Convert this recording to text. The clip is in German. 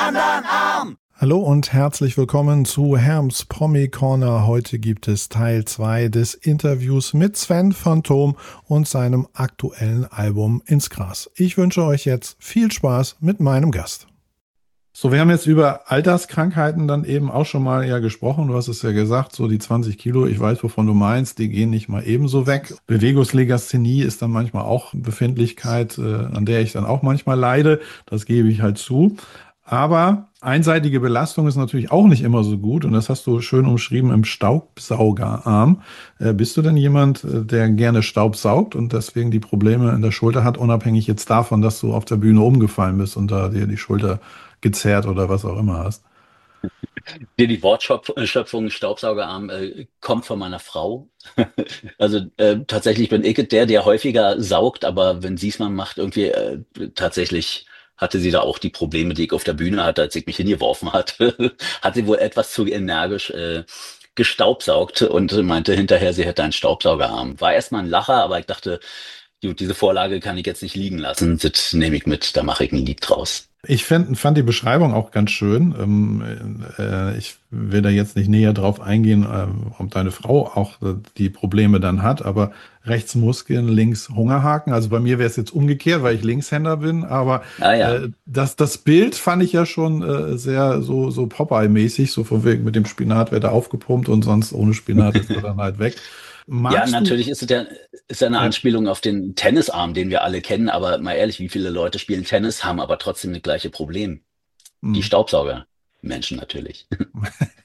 anderen Arm. Hallo und herzlich willkommen zu Herms Promi Corner. Heute gibt es Teil 2 des Interviews mit Sven Phantom und seinem aktuellen Album Ins Gras. Ich wünsche euch jetzt viel Spaß mit meinem Gast. So, wir haben jetzt über Alterskrankheiten dann eben auch schon mal gesprochen. Du hast es ja gesagt, so die 20 Kilo, ich weiß, wovon du meinst, die gehen nicht mal ebenso weg. Bewegungslegasthenie ist dann manchmal auch eine Befindlichkeit, an der ich dann auch manchmal leide. Das gebe ich halt zu. Aber einseitige Belastung ist natürlich auch nicht immer so gut. Und das hast du schön umschrieben im Staubsaugerarm. Bist du denn jemand, der gerne Staub saugt und deswegen die Probleme in der Schulter hat, unabhängig jetzt davon, dass du auf der Bühne umgefallen bist und da dir die Schulter gezerrt oder was auch immer hast? Die Wortschöpfung Staubsaugerarm kommt von meiner Frau. Also tatsächlich bin ich der häufiger saugt, aber wenn sie es mal macht, irgendwie tatsächlich hatte sie da auch die Probleme, die ich auf der Bühne hatte, als ich mich hingeworfen hatte. Hat sie wohl etwas zu energisch gestaubsaugt und meinte hinterher, sie hätte einen Staubsaugerarm. War erstmal ein Lacher, aber ich dachte, gut, diese Vorlage kann ich jetzt nicht liegen lassen. Das nehme ich mit, da mache ich ein Lied draus. Ich fand die Beschreibung auch ganz schön. Ich will da jetzt nicht näher drauf eingehen, ob deine Frau auch die Probleme dann hat, aber rechts Muskeln, links Hungerhaken. Also bei mir wäre es jetzt umgekehrt, weil ich Linkshänder bin, aber Ah ja. das Bild fand ich ja schon sehr so Popeye-mäßig, so von wegen mit dem Spinat wird er aufgepumpt und sonst ohne Spinat ist er dann halt weg. Ja, Magst du? natürlich ist es ja eine Anspielung auf den Tennisarm, den wir alle kennen, aber mal ehrlich, wie viele Leute spielen Tennis, haben aber trotzdem das gleiche Problem. Die Hm. Staubsauger. Menschen natürlich.